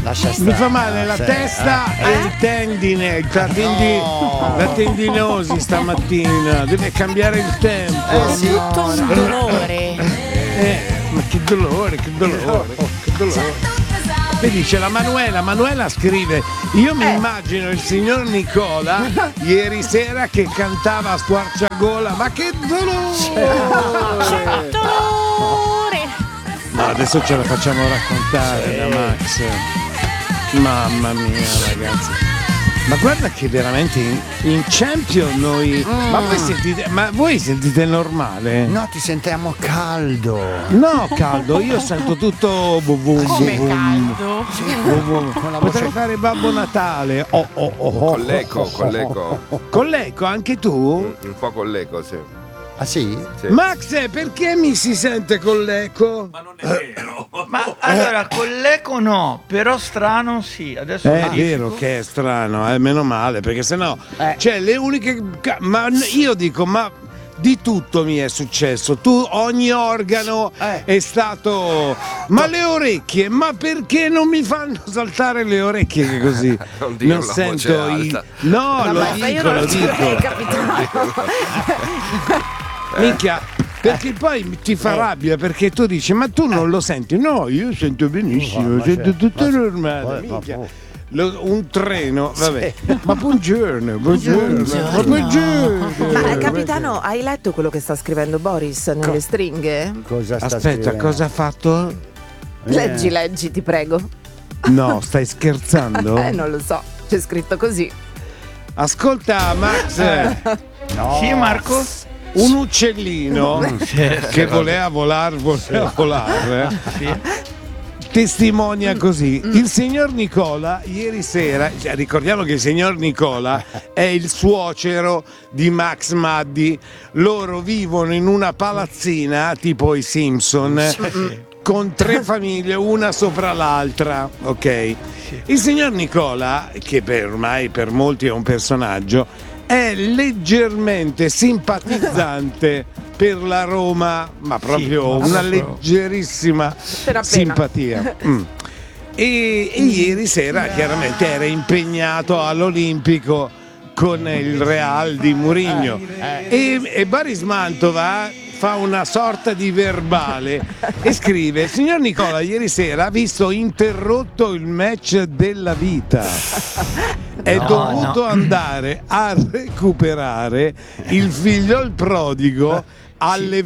Mi fa male la testa e il tendine, la tendinosi stamattina. Deve cambiare il tempo. Tutto un dolore. Ma che dolore. Poi dice la Manuela scrive: io mi immagino il signor Nicola ieri sera che cantava a squarciagola. Ma che dolore! No, adesso ce la facciamo raccontare da Max. Mamma mia, ragazzi. Ma guarda che veramente in Champion noi. Ma voi sentite normale? No, ti sentiamo caldo. No, caldo, io sento tutto Come caldo? Potrei fare Babbo Natale. Con l'eco. Con l'eco, anche tu? Un po' con l'eco, sì. Ah sì? Sì. Max, perché mi si sente con l'eco? Ma non è vero. Ma allora con l'eco no, però strano sì. Adesso È vero che è strano, meno male, perché sennò cioè le uniche ma io dico, ma di tutto mi è successo. Tu ogni organo è stato. Ma le orecchie, ma perché non mi fanno saltare le orecchie che così? Non sento No, Vabbè, lo dico. Minchia, perché poi ti fa rabbia perché tu dici ma tu non lo senti? No, io sento benissimo, sento tutto normale. Minchia. Un treno, vabbè. Ma buongiorno. Ma capitano, hai letto quello che sta scrivendo Boris nelle stringhe? Cosa sta Aspetta, scrivendo? cosa ha fatto? Leggi, ti prego. No, stai scherzando? Non lo so, c'è scritto così. Ascolta Max, No. Sì, Marco? un uccellino che voleva volare. Testimonia così: il signor Nicola ieri sera, ricordiamo che il signor Nicola è il suocero di Max Maddi, loro vivono in una palazzina tipo i Simpson con 3 famiglie una sopra l'altra, ok? Il signor Nicola, che ormai per molti è un personaggio, è leggermente simpatizzante per la Roma, ma proprio una leggerissima simpatia. E ieri sera chiaramente era impegnato all'Olimpico con il Real di Mourinho e Boris Mantova fa una sorta di verbale e scrive: il signor Nicola ieri sera ha visto interrotto il match della vita, è dovuto andare a recuperare il figlio prodigo alle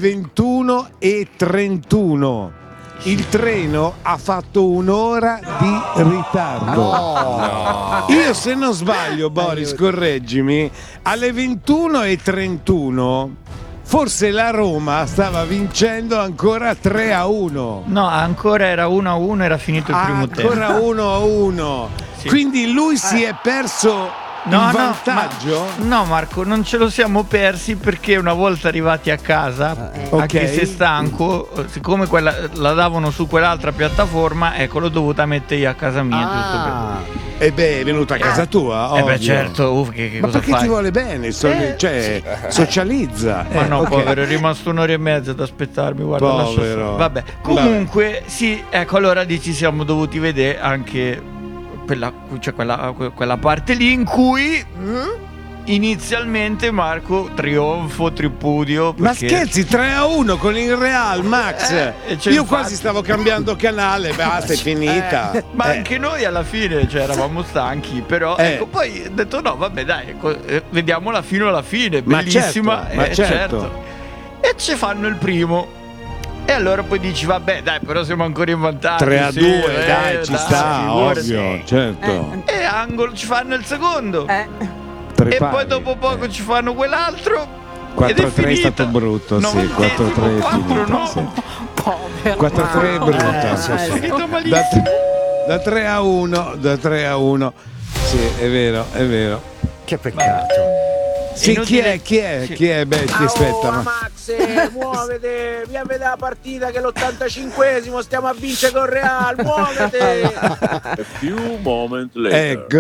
21:31. Il treno ha fatto un'ora di ritardo. Io se non sbaglio, Boris, correggimi, alle 21:31 forse la Roma stava vincendo ancora 3-1. No, ancora era 1-1, era finito il primo tempo. Ancora 1-1. Sì. Quindi lui si è perso il vantaggio? No, Marco, non ce lo siamo persi perché una volta arrivati a casa, anche se stanco, siccome quella la davano su quell'altra piattaforma, ecco, l'ho dovuta mettere io a casa mia, giusto per. E beh, è venuto a casa tua? Eh beh, ovvio. certo, che Ma cosa perché fai? ti vuole bene, cioè socializza. Ma no, ok. povero, è rimasto un'ora e mezza ad aspettarmi, guarda, lascia Povero. stare. Vabbè, comunque, sì, ecco, allora ci siamo dovuti vedere anche quella parte lì in cui inizialmente Marco trionfo, tripudio. Ma perché- scherzi, 3-1 con il Real, Max. cioè, Io infatti- quasi stavo cambiando canale, basta, è finita. Ma anche noi alla fine, cioè, eravamo stanchi, però ecco, poi ho detto no, vabbè, dai, vediamola fino alla fine, Ma bellissima, certo, ma certo. E ci fanno il primo. E allora poi dici, vabbè, dai, però siamo ancora in vantaggio. 3-2, dai, ci sta, figurati. ovvio, certo. E angolo ci fanno il secondo. Tre E poi pari. dopo poco ci fanno quell'altro. 4-3 è stato brutto, No, sì, ma 4-3 è 4 finito. no. Sì. Povero. 4-3 è brutta. È finito malissimo. Da 3-1, da 3-1. Sì, è vero, è vero. Che peccato. Sì, Inutile- chi è? Beh, ti aspetta, ma... Max, muovete, via vedere la partita che l'85esimo stiamo a vincere con Real, muovete. A few moments later. Ecco,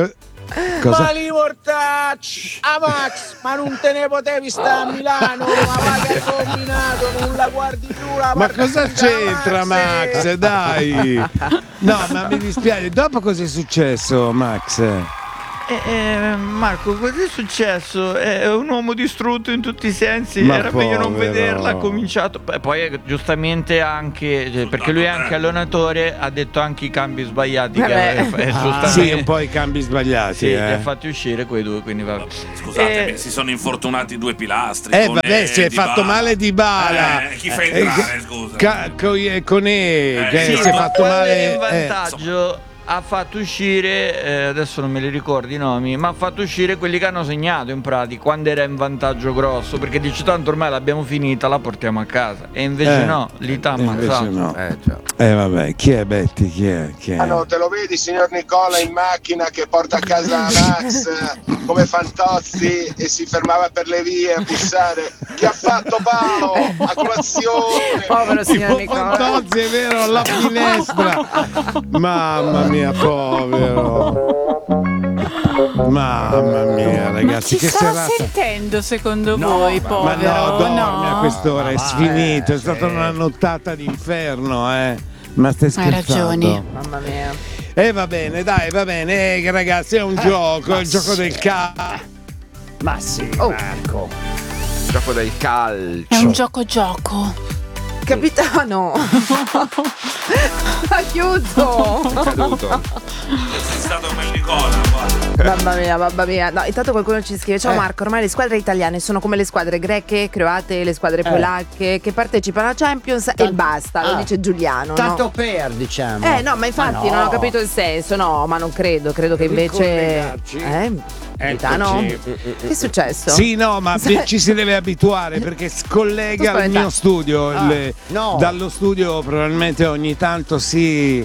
Cosa? Ma li mortacci a Max, ma non te ne potevi stare a Milano, ma che hai combinato, non la guardi più la Ma partita, cosa c'entra Max? Dai! No, ma mi dispiace. Dopo cosa è successo, Max? Marco, cosa è successo? È un uomo distrutto in tutti i sensi. Ma era meglio non povero. vederla. Ha cominciato. Poi, giustamente, anche perché lui è anche allenatore, ha detto anche i cambi sbagliati. Giustamente. Sì, un po' i cambi sbagliati. Sì, li ha fatti uscire quei due. Quindi vabbè. Scusatemi, si sono infortunati due pilastri. Vabbè, si è fatto male Dybala. Chi fa entrare, scusa? Con che Sì, si è ma fatto quando male. era in vantaggio. Ha fatto uscire, adesso non me li ricordo i nomi, ma ha fatto uscire quelli che hanno segnato in pratica quando era in vantaggio grosso, perché dice tanto ormai l'abbiamo finita, la portiamo a casa. E invece no, lì t'ha ammazzato. No. Già. Vabbè, chi è Betty? Chi è? Ah no, te lo vedi signor Nicola in macchina che porta a casa Max come Fantozzi e si fermava per le vie a bussare. Chi ha fatto Paolo? A colazione. Povero signor Tipo Nicola. Fantozzi, è vero, alla finestra. Mamma mia, povero. Mamma mia, ragazzi, Ma ci che sta serata. sentendo secondo voi, Ma povero? no, dormi a quest'ora, è Ma finito, è stata una nottata d'inferno, Ma stai scherzando? ragione. Mamma mia. Va bene, dai, va bene, ragazzi, è un gioco, è il gioco del Ma sì, Oh. Marco. Gioco del calcio. È un gioco. Capitano. Aiuto. Caduto. Sei stato un bel Nicola, guarda. Mamma mia. No, intanto qualcuno ci scrive: ciao Marco, ormai le squadre italiane sono come le squadre greche, croate, le squadre polacche che partecipano a Champions e basta, lo dice Giuliano. Tanto no? per, diciamo. No, ma infatti no. non ho capito il senso, no, ma non credo che invece Capitano? Che è successo? Sì, no, ma ci si deve abituare perché scollega il mio studio. no. Dallo studio probabilmente ogni tanto sì,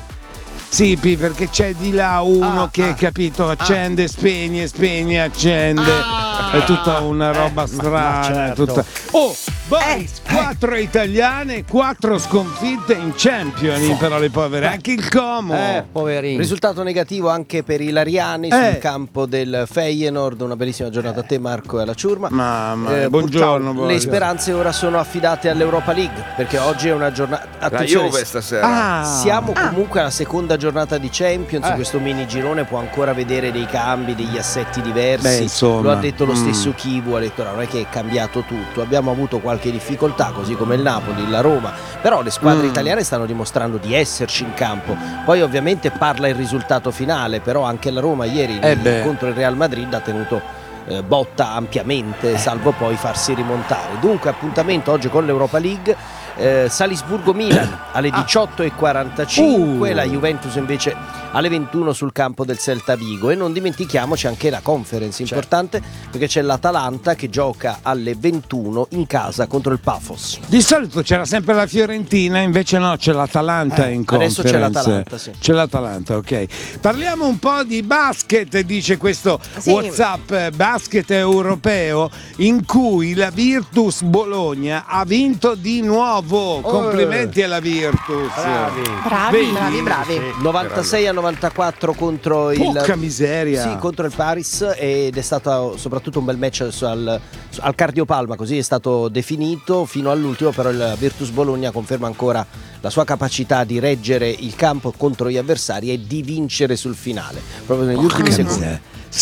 perché c'è di là uno che, capito, accende, spegne, accende. È tutta una roba strana. certo. Tutta... Oh, Boris, 4 italiane, 4 sconfitte in Champions, però le povere. Anche il Como. Poverini. Risultato negativo anche per i Lariani sul campo del Feyenoord. Una bellissima giornata a te, Marco, e alla ciurma. Mamma, buongiorno. Le speranze ora sono affidate all'Europa League, perché oggi è una giornata. La Juve stasera. Siamo comunque alla seconda giornata di Champions. Questo mini girone può ancora vedere dei cambi, degli assetti diversi. Beh, insomma. Lo ha detto lo stesso Chivu, ha detto no, non è che è cambiato tutto. Abbiamo avuto qualche difficoltà, così come il Napoli, la Roma, però le squadre italiane stanno dimostrando di esserci in campo. Poi ovviamente parla il risultato finale, però anche la Roma ieri contro il Real Madrid ha tenuto botta ampiamente, salvo poi farsi rimontare. Dunque appuntamento oggi con l'Europa League. Salisburgo-Milan alle 18:45, la Juventus invece alle 21 sul campo del Celta Vigo. E non dimentichiamoci anche la Conference, importante perché c'è l'Atalanta che gioca alle 21 in casa contro il Pafos. Di solito c'era sempre la Fiorentina, invece no, c'è l'Atalanta in Conference. Adesso c'è l'Atalanta, sì. C'è l'Atalanta, ok. Parliamo un po' di basket, dice questo WhatsApp, basket europeo, in cui la Virtus Bologna ha vinto di nuovo. Complimenti alla Virtus. Bravi. 96-94 contro il Porca miseria. Sì, contro il Paris, ed è stato soprattutto un bel match adesso al Cardiopalma, così è stato definito fino all'ultimo, però il Virtus Bologna conferma ancora la sua capacità di reggere il campo contro gli avversari e di vincere sul finale, proprio negli ultimi secondi.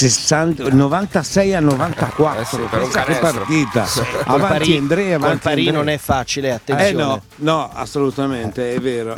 96-94 per un che canestro. partita. Avanti Andrea, Col avanti Parì Andrea. non è facile, attenzione. No, assolutamente, è vero.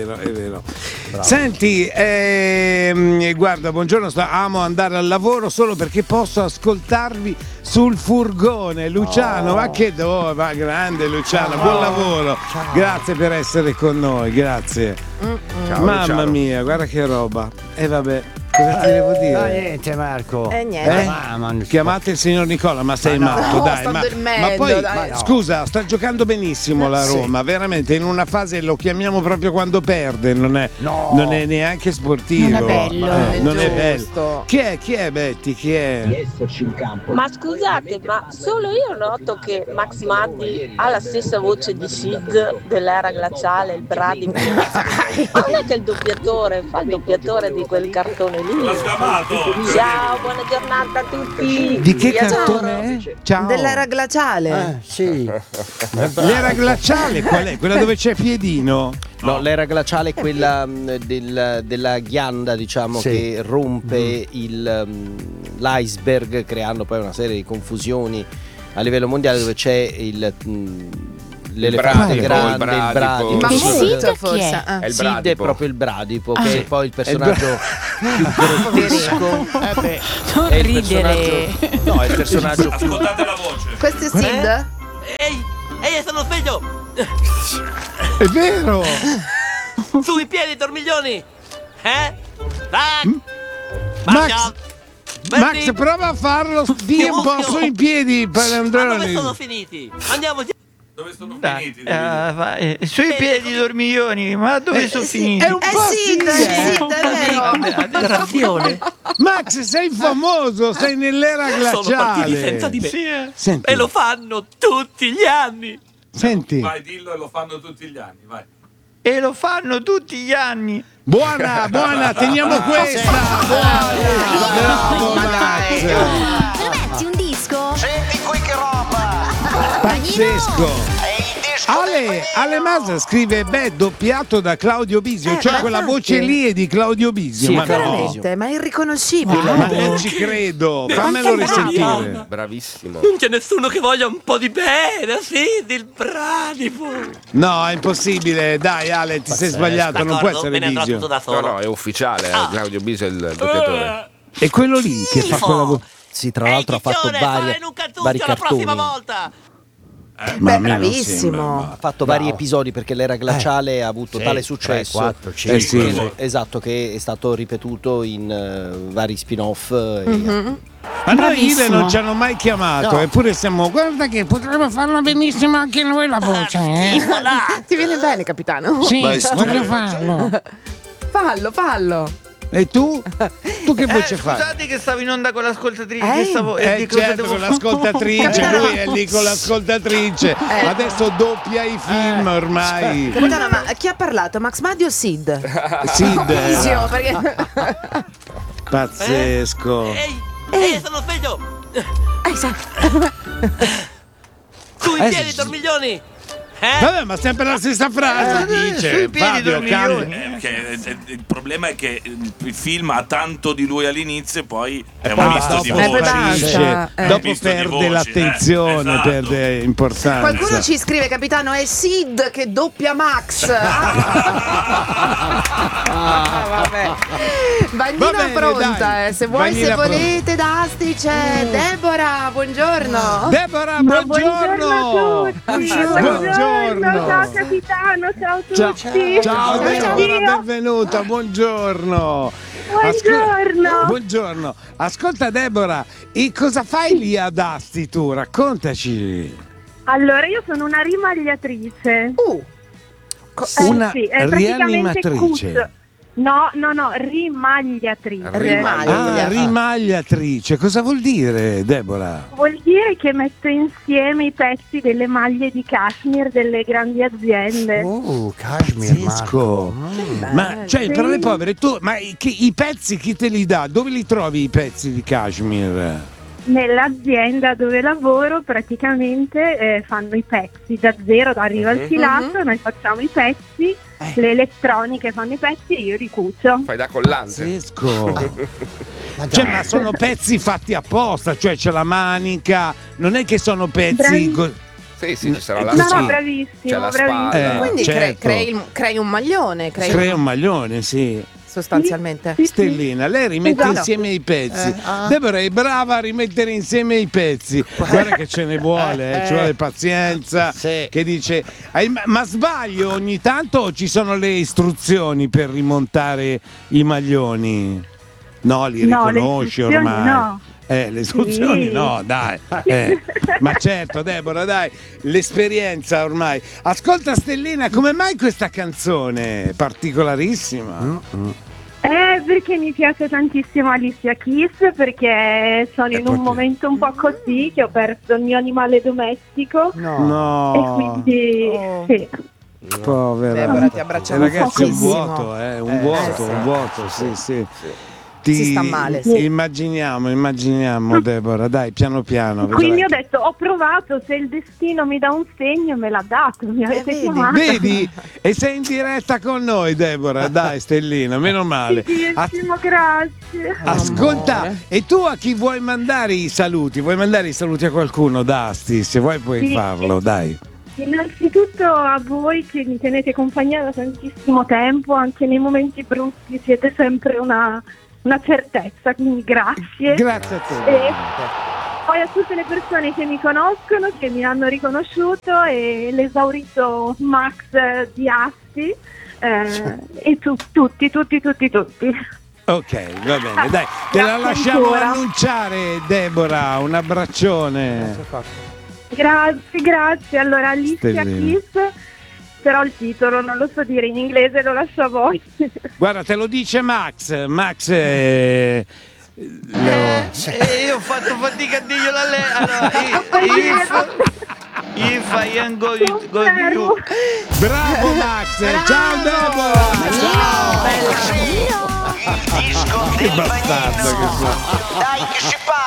Senti, guarda, buongiorno, amo andare al lavoro solo perché posso ascoltarvi sul furgone. Luciano, ma che dove? Va, grande Luciano, buon lavoro. Ciao. Grazie per essere con noi, grazie. Ciao, Mamma Luciano. mia, guarda che roba. E vabbè, cosa ti devo No, dire? niente, Marco. Niente. Chiamate il signor Nicola, ma sei Ma no. matto, No, dai. sto Ma dormendo, poi, dai. scusa, sta giocando benissimo la Roma, veramente in una fase, lo chiamiamo proprio quando perde, non è neanche sportivo. Non è bello. Non è Giusto. bello. Chi è Betty? Chi è? Ma scusate, ma solo io noto che Max Maddi ha la stessa voce di Sid dell'era glaciale, il Brady. Ma non è che il doppiatore fa il doppiatore di quel cartone L'ha sgamato. Ciao, buona giornata a tutti. Di che Ciao. cartone è? Ciao. Dell'era glaciale. Sì. L'era glaciale qual è? Quella dove c'è Piedino? No, l'era glaciale è quella della ghianda, diciamo, Sì. che rompe l'iceberg, creando poi una serie di confusioni a livello mondiale, dove c'è l'elefante grande, il bradipo. Ma Sid molto chi forse. è? È il Sid è bradipo. proprio il bradipo, che è poi il personaggio più grottesco. Non È il ridere. personaggio. No, è il personaggio più. Ascoltate la voce. Questo è Sid? Ehi, sono sveglio! È vero! Su i piedi, dormiglioni! Max, Max, prova a farlo. Di un po' sui piedi, Ma dove palandroni. sono finiti? Andiamo! Dove sono Dai, finiti? sui piedi dormiglioni, ma dove sono finiti? È un po' Sid, è vero. Razione! Max, sei famoso, sei nell'era Sono partiti senza glaciale. di me! Sì, Senti, E lo fanno tutti gli anni! senti. Vai, dillo e lo fanno tutti gli anni, vai. e lo fanno tutti gli anni. Buona, buona, teniamo questa. Buona, bravo Max. Permetti un disco? Senti qui che roba! Pazzesco. Ale Masa scrive doppiato da Claudio Bisio, cioè ma quella infatti. voce lì è di Claudio Bisio. Sì, ma no. Veramente, ma è irriconoscibile. Ma non ci credo, fammelo risentire. Bravissimo. Non c'è nessuno che voglia un po' di bene, sì, del bradipo. No, è impossibile, dai Ale, ti sei sbagliato, non può essere me ne andrò Bisio. tutto da solo. No, è ufficiale, Claudio Bisio è il doppiatore. E quello lì che fa quella voce. Sì, tra l'altro ha fatto vari la cartoni. prossima volta. Ma a Beh, me non bravissimo. sembra, Ha fatto vari episodi perché l'era glaciale ha avuto tale successo 4, 5. sì. esatto, che è stato ripetuto in vari spin-off. Ma noi Ile non ci hanno mai chiamato, No. eppure siamo. Guarda che potremmo farlo benissimo anche noi la voce. Ti viene bene, capitano? Sì, voglio farlo. Fallo. E tu? Tu che voce fai? Scusate che stavo in onda con l'ascoltatrice. Certo, con l'ascoltatrice, lui è lì con l'ascoltatrice. Adesso doppia i film ormai. Capitano, ma chi ha parlato? Max Madi o Sid? Sid. Bisio, perché... Pazzesco. Ehi, sono sveglio. Su i piedi, dormiglioni. Vabbè, ma sempre la stessa frase, dice sui piedi Fabio, dormiglioni. cambia. Il problema è che il film ha tanto di lui all'inizio e poi è poi un misto di dopo voci. basta. Dopo Misto di perde voci, l'attenzione, esatto. perde importanza. Qualcuno ci scrive, capitano, è Sid che doppia Max. Vabbè. Bagnina Va bene, pronta, dai. se vuoi, Bagnina se volete, Dasti, c'è Deborah, buongiorno. Deborah, buongiorno. Buongiorno. Ciao capitano, ciao a Ciao, tutti. ciao Deborah, benvenuta, buongiorno. Buongiorno. Buongiorno. Ascolta Deborah, e cosa fai lì ad Asti tu? Raccontaci. Allora, io sono una rimagliatrice. Una sì, è praticamente rianimatrice. No, rimagliatrice. Rimagliatrice. Cosa vuol dire, Deborah? Vuol dire che metto insieme i pezzi delle maglie di cashmere delle grandi aziende. Cashmere, Pazzesco. Ma cioè, per le povere, tu, ma i pezzi chi te li dà? Dove li trovi i pezzi di cashmere? Nell'azienda dove lavoro praticamente fanno i pezzi da zero, arriva il filato, noi facciamo i pezzi, le elettroniche fanno i pezzi e io ricucio. Fai da collante. Pazzesco. Cioè, ma sono pezzi fatti apposta, cioè c'è la manica, non è che sono pezzi. Sì, ci sarà la No, spalla. bravissimo, C'è la bravissimo. spalla. Quindi certo. crei un maglione, Crea un maglione, sì. sostanzialmente. Stellina, lei rimette Esatto. insieme i pezzi. Deborah è brava a rimettere insieme i pezzi. Guarda che ce ne vuole, ci vuole pazienza. Che dice, ma sbaglio ogni tanto o ci sono le istruzioni per rimontare i maglioni? No, li No, le riconosci istruzioni ormai. no. Le istruzioni Sì. no, dai. Ma certo, Deborah, dai, l'esperienza ormai. Ascolta Stellina, come mai questa canzone particolarissima? Perché mi piace tantissimo Alicia Keys, perché sono in un momento un po' così che ho perso il mio animale domestico. No. E quindi sì. Povera. Deborah, ti abbracciamo Ragazzi, un pochissimo. vuoto, un vuoto, sì. Si sta male, sì. Immaginiamo Deborah, dai, piano piano. Quindi ho detto, ho provato, se il destino mi dà un segno me l'ha dato, mi avete chiamato. Vedi? E sei in diretta con noi, Deborah, dai Stellina, meno male. Bellissimo, grazie. Ascolta, e tu a chi vuoi mandare i saluti? Vuoi mandare i saluti a qualcuno, Dasti? Se vuoi puoi farlo, dai. Innanzitutto a voi che mi tenete compagnia da tantissimo tempo, anche nei momenti brutti siete sempre una certezza, quindi grazie. Grazie a te. E poi a tutte le persone che mi conoscono, che mi hanno riconosciuto, e l'esaurito Max di Asti, e tutti. Ok, va bene, dai, te la lasciamo annunciare, Deborah, un abbraccione. Grazie. Allora, Alicia Keys, però il titolo non lo so dire in inglese, lo lascio a voi. Guarda, te lo dice Max. io ho fatto fatica a dirglielo a lei. Allora, if I am going to you. Bravo Max, ciao Deborah. Ciao. Il disco Che bastardo che sono. Dai che si parla.